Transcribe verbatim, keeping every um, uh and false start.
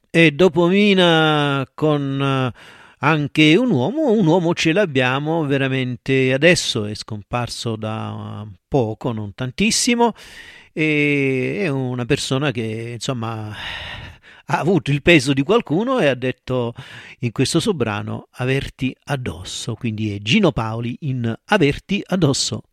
E dopo Mina con eh, anche un uomo, un uomo ce l'abbiamo veramente adesso, è scomparso da poco, non tantissimo, e è una persona che insomma ha avuto il peso di qualcuno e ha detto in questo suo brano averti addosso, quindi è Gino Paoli in Averti addosso.